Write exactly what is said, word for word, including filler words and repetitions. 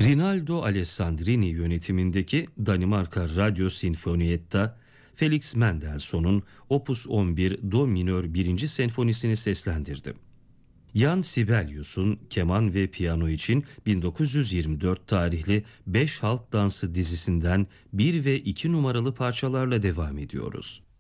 Rinaldo Alessandrini yönetimindeki Danimarka Radyo Sinfonietta, Felix Mendelssohn'un Opus on bir Do minör birinci senfonisini seslendirdi. Jan Sibelius'un keman ve piyano için bin dokuz yüz yirmi dört tarihli Beş Halk Dansı dizisinden bir ve iki numaralı parçalarla devam ediyoruz.